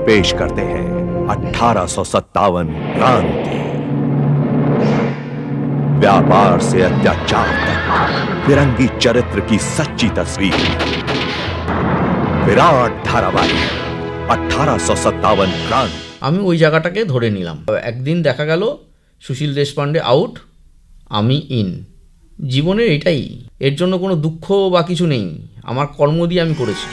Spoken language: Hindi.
पेश करते हैं 1857 क्रांति। व्यापार से अत्याचार तक फिरंगी चरित्र की सच्ची तस्वीर। विराट धारावाहिक 1857 क्रांति। আমি ওই জায়গাটাকে ধরে নিলাম। একদিন দেখা গেল সুশীল দেশপান্ডে আউট, আমি ইন। জীবনের এটাই, এর জন্য কোনো দুঃখ বা কিছু নেই, আমার কর্ম দিয়ে আমি করেছি।